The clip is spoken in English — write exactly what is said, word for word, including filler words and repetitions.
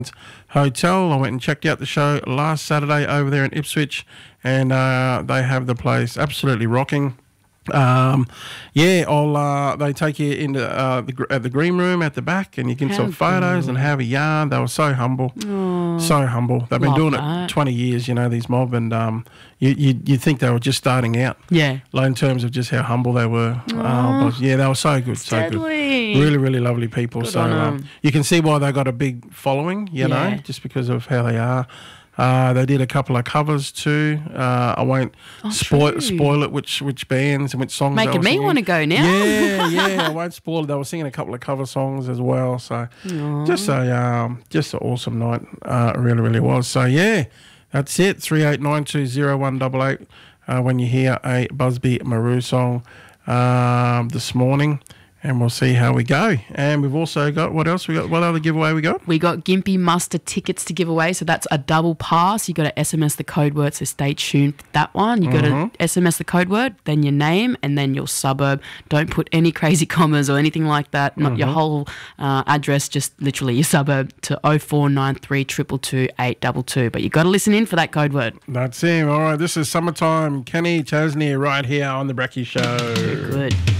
Hotel. I went and checked out the show last Saturday over there in Ipswich, and uh, they have the place absolutely rocking. Um, yeah, I'll, uh, they take you into uh, the, at the green room at the back, and you can take photos and have a yarn. They were so humble, oh, so humble. They've been love doing that. it twenty years, you know, these mob, and um, you you you think they were just starting out, Yeah. like in terms of just how humble they were. Uh, but yeah, they were so good, so Deadly. good, really, really lovely people. Good so on um, 'em. you can see why they got a big following, you Yeah. know, just because of how they are. Uh, they did a couple of covers too. Uh, I won't Oh, spoil true. spoil it, which which bands and which songs. they Making were me singing. want to go now. Yeah, yeah, I won't spoil it. They were singing a couple of cover songs as well. So just a um, just an awesome night. Uh, it really, really was. So yeah, that's it. Three eight nine two zero one double eight. Uh, when you hear a Busby Maru song um, this morning. And we'll see how we go. And we've also got, what else we got? What other giveaway we got? We got Gympie Muster tickets to give away, so that's a double pass. You got to S M S the code word, so stay tuned for that one. You got Mm-hmm. to S M S the code word, then your name, and then your suburb. Don't put any crazy commas or anything like that. Not Mm-hmm. your whole uh, address, just literally your suburb to oh four nine three two two two eight two two. But you got to listen in for that code word. That's him. All right, this is Summertime. Kenny Chesney right here on The Brekkie Show. Good.